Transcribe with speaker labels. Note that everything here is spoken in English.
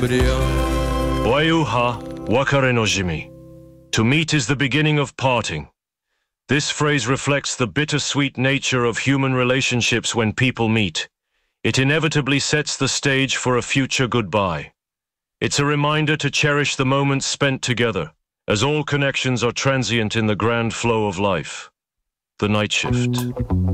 Speaker 1: Waiuha wakare no jimi. To meet is the beginning of parting. This phrase reflects the bittersweet nature of human relationships when people meet. It inevitably sets the stage for a future goodbye. It's a reminder to cherish the moments spent together, as all connections are transient in the grand flow of life. The Night Shift.